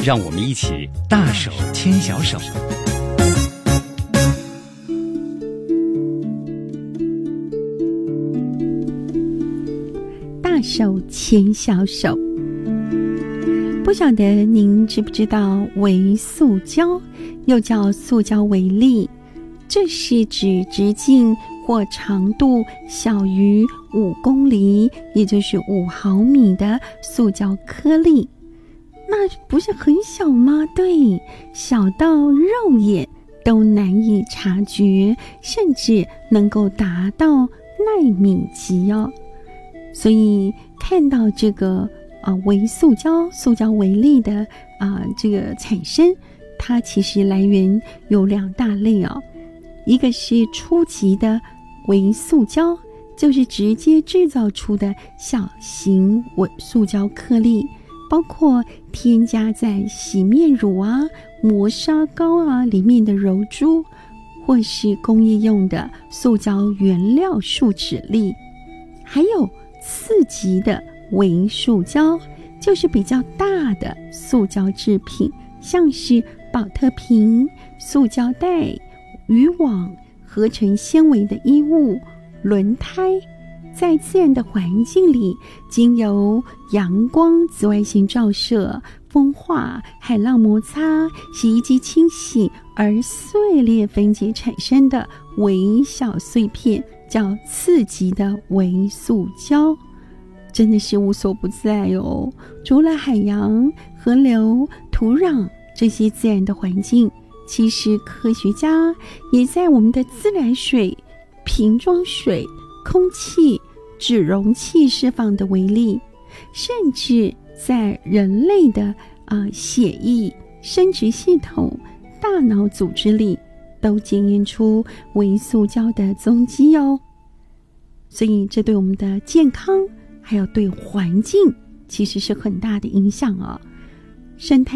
让我们一起大手牵小手。 大手牵小手。不晓得您知不知道微塑胶，又叫塑胶微粒，这是指直径或长度小于5公厘，也就是5毫米的塑胶颗粒。那不是很小吗？对，小到肉眼都难以察觉，甚至能够达到奈米级哦。所以看到这个微塑胶、塑胶微粒的这个产生，它其实来源有2大类哦。一个是初级的微塑胶，就是直接制造出的小型塑胶颗粒，包括添加在洗面乳磨砂膏里面的柔珠，或是工业用的塑胶原料树脂粒。还有次级的微塑胶，就是比较大的塑胶制品，像是保特瓶、塑胶袋、渔网、合成纤维的衣物、轮胎，在自然的环境里，经由阳光、紫外线照射、风化、海浪摩擦、洗衣机清洗而碎裂分解产生的微小碎片，叫次级的微塑胶。真的是无所不在哦。除了海洋、河流、土壤这些自然的环境，其实科学家也在我们的自来水、瓶装水、空气、纸容器释放的微粒，甚至在人类的血液、生殖系统、大脑组织里都检验出微塑胶的踪迹哦。所以这对我们的健康还有对环境其实是很大的影响哦。生态